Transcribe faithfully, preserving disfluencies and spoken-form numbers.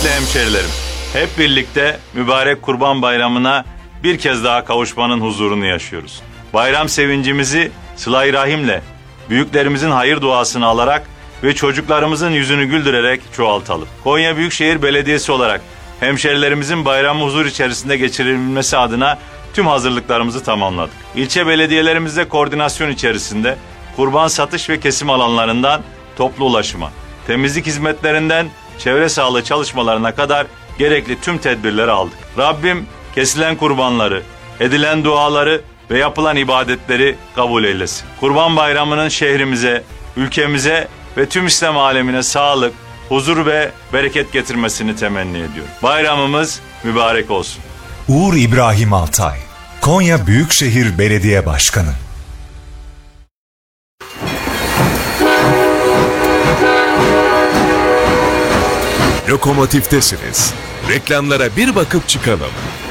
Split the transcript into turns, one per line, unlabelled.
Kıymetli hemşerilerim, hep birlikte mübarek Kurban Bayramı'na bir kez daha kavuşmanın huzurunu yaşıyoruz. Bayram sevincimizi sıla-i rahimle, büyüklerimizin hayır duasını alarak ve çocuklarımızın yüzünü güldürerek çoğaltalım. Konya Büyükşehir Belediyesi olarak hemşerilerimizin bayramı huzur içerisinde geçirilmesi adına tüm hazırlıklarımızı tamamladık. İlçe belediyelerimizde koordinasyon içerisinde kurban satış ve kesim alanlarından toplu ulaşıma, temizlik hizmetlerinden çevre sağlığı çalışmalarına kadar gerekli tüm tedbirleri aldık. Rabbim kesilen kurbanları, edilen duaları ve yapılan ibadetleri kabul eylesin. Kurban Bayramı'nın şehrimize, ülkemize ve tüm İslam alemine sağlık, huzur ve bereket getirmesini temenni ediyorum. Bayramımız mübarek olsun.
Uğur İbrahim Altay, Konya Büyükşehir Belediye Başkanı.
Lokomotiftesiniz. Reklamlara bir bakıp çıkalım.